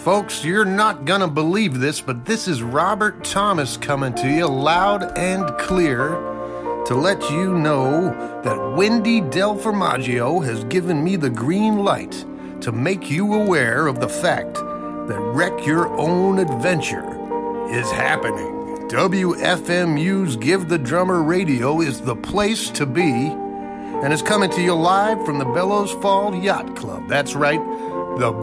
Folks, you're not gonna believe this, but this is Robert Thomas coming to you loud and clear to let you know that Wendy Del Formaggio has given me the green light to make you aware of the fact that Wreck Your Own Adventure is happening. WFMU's Give the Drummer Radio is the place to be, and is coming to you live from the Bellows Fall Yacht Club. That's right, the